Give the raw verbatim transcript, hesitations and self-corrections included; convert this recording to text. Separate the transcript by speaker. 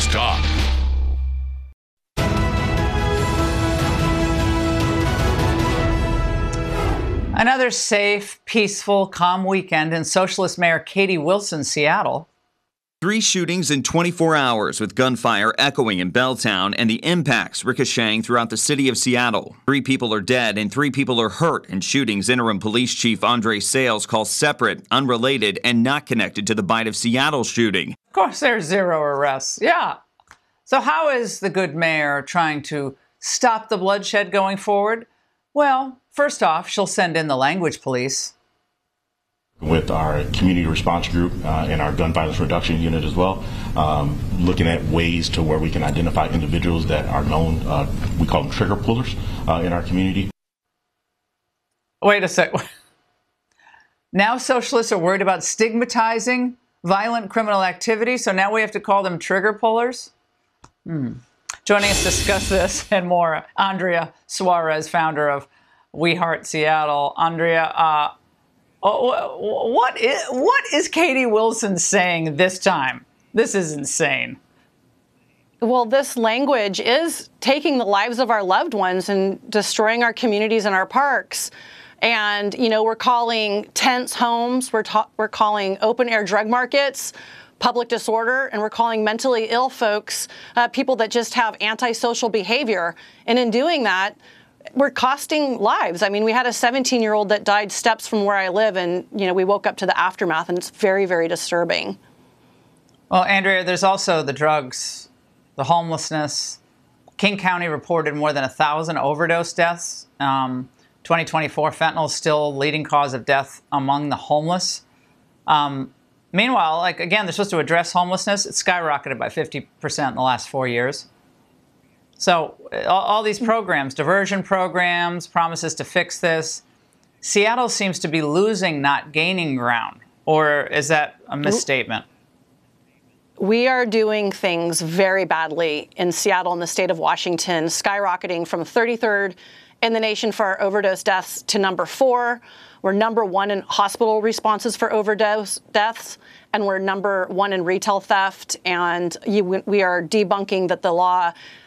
Speaker 1: Talk.
Speaker 2: Another safe, peaceful, calm weekend in socialist Mayor Katie Wilson's Seattle.
Speaker 3: Three shootings in twenty-four hours, with gunfire echoing in Belltown and the impacts ricocheting throughout the city of Seattle. Three people are dead and three people are hurt in shootings Interim Police Chief Andre Sales calls separate, unrelated, and not connected to the Bite of Seattle shooting.
Speaker 2: Of course, there's zero arrests. Yeah. So how is the good mayor trying to stop the bloodshed going forward? Well, first off, she'll send in the language police.
Speaker 4: With our community response group uh, and our gun violence reduction unit as well, um, looking at ways to where we can identify individuals that are known, uh, we call them trigger pullers uh, in our community.
Speaker 2: Wait a sec. Now socialists are worried about stigmatizing violent criminal activity, so now we have to call them trigger pullers? Hmm. Joining us to discuss this and more, Andrea Suarez, founder of We Heart Seattle. Andrea, uh, what is, what is Katie Wilson saying this time? This is insane.
Speaker 5: Well, this language is taking the lives of our loved ones and destroying our communities and our parks. And, you know, we're calling tents homes, we're, ta- we're calling open-air drug markets public disorder, and we're calling mentally ill folks uh, people that just have antisocial behavior. And in doing that, we're costing lives. I mean, we had a seventeen-year-old that died steps from where I live, and, you know, we woke up to the aftermath, and it's very, very disturbing.
Speaker 2: Well, Andrea, there's also the drugs, the homelessness. King County reported more than one thousand overdose deaths. Um, twenty twenty-four, fentanyl is still leading cause of death among the homeless. Um, meanwhile, like, again, they're supposed to address homelessness. It's skyrocketed by fifty percent in the last four years. So all, all these programs, diversion programs, promises to fix this. Seattle seems to be losing, not gaining ground. Or is that a misstatement?
Speaker 5: We are doing things very badly in Seattle and the state of Washington, skyrocketing from thirty-third in the nation for our overdose deaths to number four. We're number one in hospital responses for overdose deaths, and we're number one in retail theft. And you, we are debunking that the law